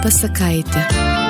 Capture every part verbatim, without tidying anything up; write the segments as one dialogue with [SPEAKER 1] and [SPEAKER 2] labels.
[SPEAKER 1] Pasakaitė.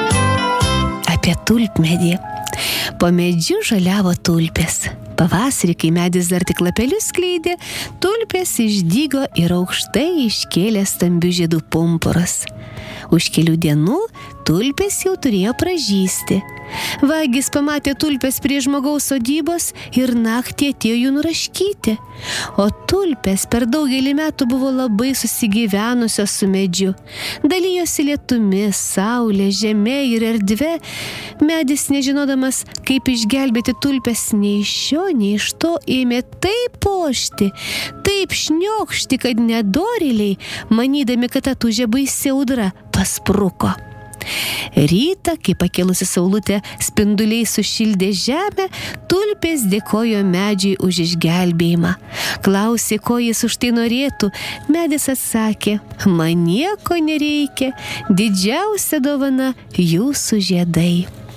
[SPEAKER 1] Apie tulpmedį. Po medžiu žaliavo tulpės. Pavasarį, kai medis dar tik lapelius skleidė, tulpės išdygo ir aukštai iškėlė stambių žiedų pumpurus. Už kelių dienų tulpės jau turėjo pražysti. Vagis pamatė tulpės prie žmogaus sodybos ir naktį atėjo jų nuraškyti. O tulpės per daugelį metų buvo labai susigyvenusios su medžiu. Dalijosi lietumi, saulė, žeme ir erdve. Medis, nežinodamas, kaip išgelbėti tulpės, nei iš šio, nei iš to, ėmė taip ošti, taip šniokšti, kad nedorėliai, manydami, kad atūžė baisi audra, paspruko. Rytą, kai pakilusi saulutė spinduliai sušildė žemę, tulpės dėkojo medžiui už išgelbėjimą. Klausė, ko jis už tai norėtų. Medis atsakė: man nieko nereikia, didžiausia dovana jūsų žiedai.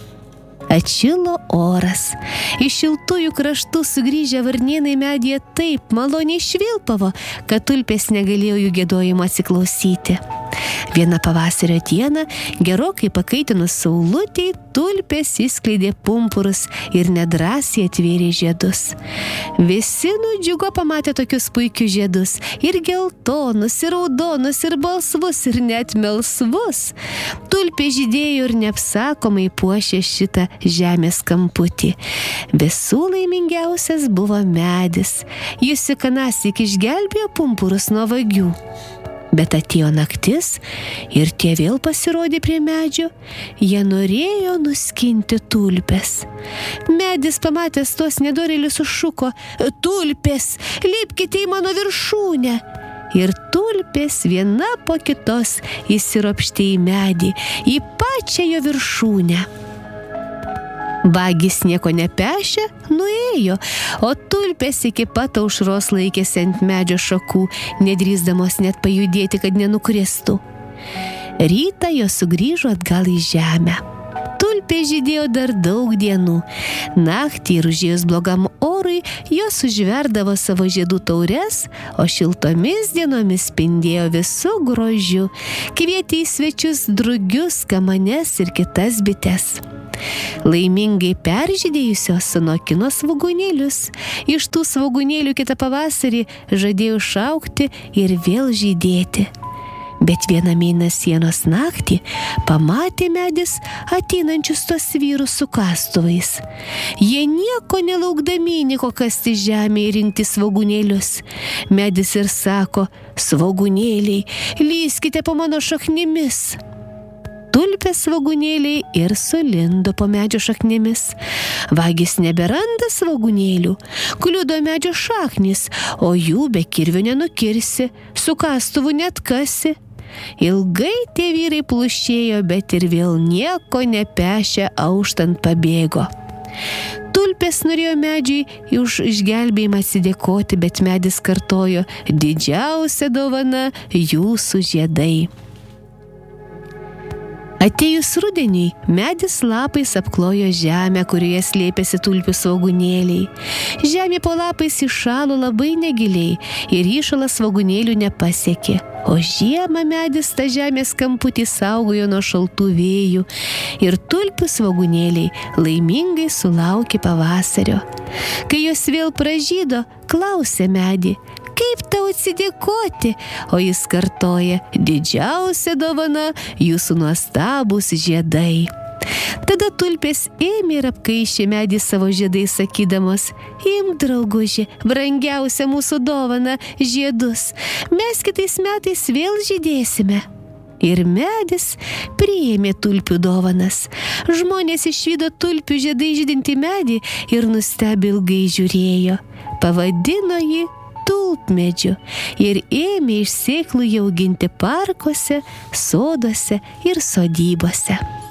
[SPEAKER 1] Atšilo oras. Iš šiltųjų kraštų sugrįžę varnėnai medyje taip maloniai švilpavo, kad tulpės negalėjo jų giedojimo atsiklausyti. Vieną pavasario dieną, gerokai pakaitinus saulutei, tulpės išskleidė pumpurus ir nedrąsiai atvėrė žiedus. Visi nudžiugo pamatę tokius puikius žiedus, ir geltonus, ir raudonus, ir balsvus, ir net melsvus. Tulpė žydėjo ir neapsakomai puošė šitą žemės kamputį. Visų laimingiausias buvo medis. Jis įkanąsyk išgelbėjo pumpurus nuo vagių. Bet atėjo naktis ir tie vėl pasirodė prie medžio. Jie norėjo nuskinti tulpes. Medis pamatęs tuos nedorėlius sušuko: tulpės, lipkite į mano viršūnę. Ir tulpės viena po kitos įsiropštė į medį, į pačią jo viršūnę. Vagis nieko nepešė, nuėjo, o tulpės iki pat aušros laikėsi ant medžio šakų, nedrįsdamos net pajudėti, kad nenukristų. Rytą jos sugrįžo atgal į žemę. Tulpė žydėjo dar daug dienų. Naktį ir užėjus blogam orui, jos užverdavo savo žiedų taures, o šiltomis dienomis spindėjo visų grožiu, kvietė į svečius drugius, kamanes ir kitas bites. Laimingai peržydėjusios sunokino svogūnėlius. Iš tų svogūnėlių kitą pavasarį žadėjo išaugti ir vėl žydėti. Bet vieną mėnesienos naktį pamatė medis ateinančius tos vyrus su kastuvais. Jie nieko nelaukdami niko kasti žemę ir rinkti svogūnėlius. Medis ir sako: svogūnėliai, lyskite po mano šaknimis. Tulpės svogūnėliai ir sulindo po medžio šaknimis. Vagis neberanda svogūnėlių, kliudo medžio šaknis, o jų be kirvio nenukirsi, su kastuvu net kasi. Ilgai tie vyrai plušėjo, bet ir vėl nieko nepešę auštant pabėgo. Tulpės norėjo medžiui už išgelbėjimą atsidėkoti, bet medis kartojo: didžiausia dovana jūsų žiedai. Atėjus rudeniui, medis lapais apklojo žemę, kurioje slėpėsi tulpių svogūnėliai. Žemė po lapais įšalo labai negiliai ir įšalas svogūnėlių nepasiekė. O žiemą medis tą žemės kamputį saugojo nuo šaltų vėjų ir tulpių svogūnėliai laimingai sulaukė pavasario. Kai jos vėl pražydo, klausė medį: kaip tau atsidėkoti? O jis kartoja: didžiausia dovana jūsų nuostabūs žiedai. Tada tulpės ėmė ir apkaišė medį savo žiedais, sakydamos: imk, drauguži, brangiausia mūsų dovana, žiedus. Mes kitais metais vėl žydėsime. Ir medis priėmė tulpių dovanas. Žmonės išvydo tulpių žiedai žydintį medį ir nustebę ilgai žiūrėjo. Pavadino jį tulpmedžiu ir ėmė iš sėklų jį auginti parkuose, soduose ir sodybose.